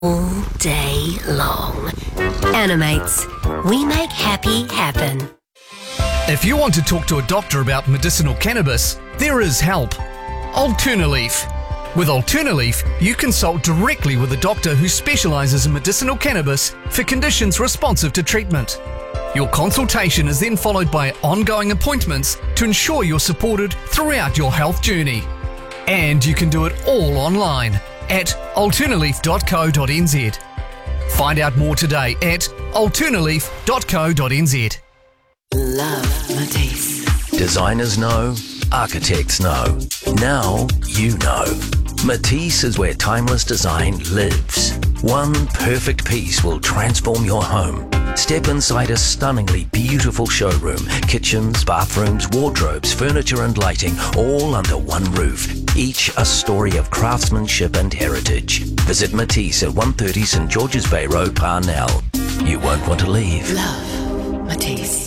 all day long. Animates. We make happy happen. If you want to talk to a doctor about medicinal cannabis, there is help. Alternaleaf. With Alternaleaf, you consult directly with a doctor who specialises in medicinal cannabis for conditions responsive to treatment. Your consultation is then followed by ongoing appointments to ensure you're supported throughout your health journey. And you can do it all online at alternaleaf.co.nz. Find out more today at alternaleaf.co.nz. Love Matisse. Designers know, architects know. Now you know. Matisse is where timeless design lives. One perfect piece will transform your home. Step inside a stunningly beautiful showroom. Kitchens, bathrooms, wardrobes, furniture and lighting, all under one roof. Each a story of craftsmanship and heritage. Visit Matisse at 130 St George's Bay Road, Parnell. You won't want to leave. Love Matisse.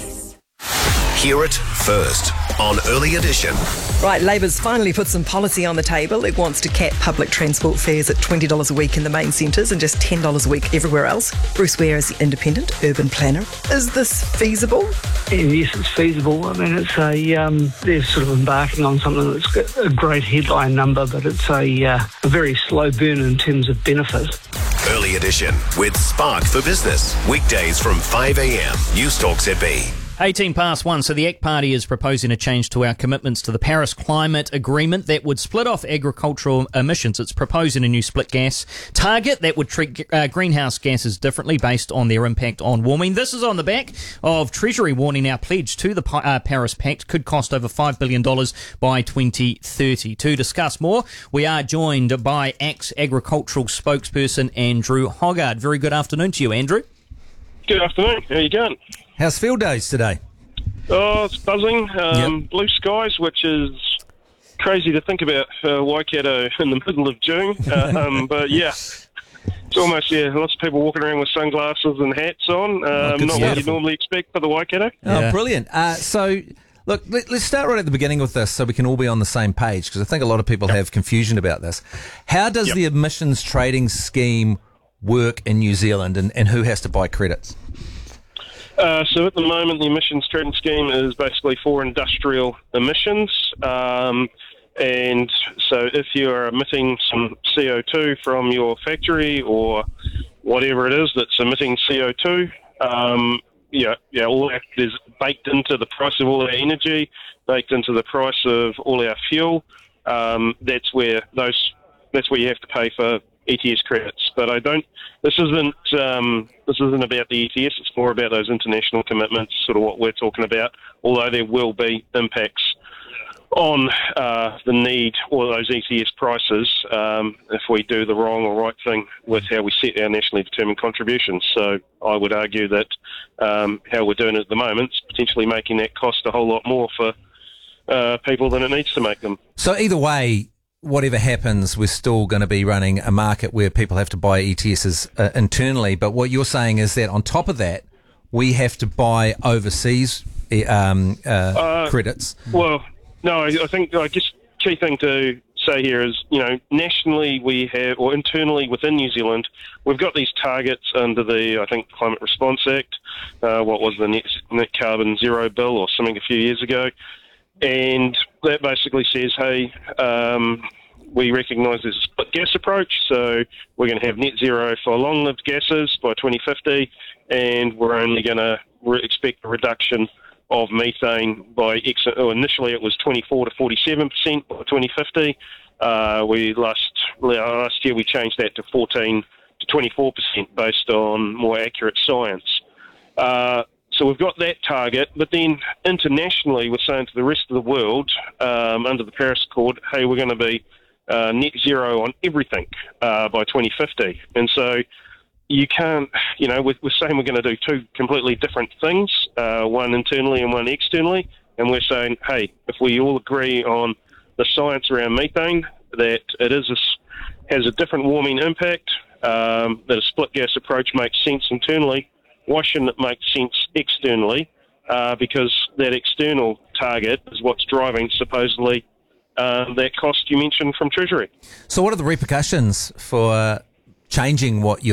Hear it first on Early Edition. Right, Labour's finally put some policy on the table. It wants to cap public transport fares at $20 a week in the main centres and just $10 a week everywhere else. Bruce Ware is the independent urban planner. Is this feasible? Yes, it's feasible. I mean, it's they're sort of embarking on something that's got a great headline number, but it's a very slow burn in terms of benefit. Early Edition with Spark for Business. Weekdays from 5 a.m. News Talk ZB. 18 past 1. So the ACT Party is proposing a change to our commitments to the Paris Climate Agreement that would split off agricultural emissions. It's proposing a new split gas target that would treat greenhouse gases differently based on their impact on warming. This is on the back of Treasury warning our pledge to the Paris Pact could cost over $5 billion by 2030. To discuss more, we are joined by ACT's agricultural spokesperson Andrew Hoggard. Very good afternoon to you, Andrew. Good afternoon. How you going? How's field days today? Oh, it's buzzing. Blue skies, which is crazy to think about Waikato in the middle of June. But yeah, it's almost, lots of people walking around with sunglasses and hats on. Not what you normally expect for the Waikato. Oh, brilliant. So, look, let's start right at the beginning with this so we can all be on the same page, because I think a lot of people have confusion about this. How does the emissions trading scheme work in New Zealand, and who has to buy credits? So at the moment, the emissions trading scheme is basically for industrial emissions. And so if you're emitting some CO2 from your factory or whatever it is that's emitting CO2, all that is baked into the price of all our energy, baked into the price of all our fuel. That's where you have to pay for ETS credits. But this isn't about the ETS, it's more about those international commitments, sort of what we're talking about, although there will be impacts on the need or those ETS prices if we do the wrong or right thing with how we set our nationally determined contributions. So I would argue that how we're doing it at the moment is potentially making that cost a whole lot more for people than it needs to make them. So either way, whatever happens, we're still going to be running a market where people have to buy ETSs internally. But what you're saying is that on top of that, we have to buy overseas credits. Well, no, I guess key thing to say here is, nationally we have, or internally within New Zealand, we've got these targets under the, I think, Climate Response Act. What was the net carbon zero bill or something a few years ago. And that basically says, hey, we recognise there's a split gas approach, so we're going to have net zero for long-lived gases by 2050, and we're only going to expect a reduction of methane by initially it was 24 to 47% by 2050. Last year we changed that to 14 to 24% based on more accurate science. So we've got that target, but then internationally we're saying to the rest of the world under the Paris Accord, hey, we're going to be net zero on everything by 2050. And so you can't, we're saying we're going to do two completely different things, one internally and one externally, and we're saying, hey, if we all agree on the science around methane, that it has a different warming impact, that a split gas approach makes sense internally, why shouldn't it make sense externally? Because that external target is what's driving, supposedly, that cost you mentioned from Treasury. So what are the repercussions for changing what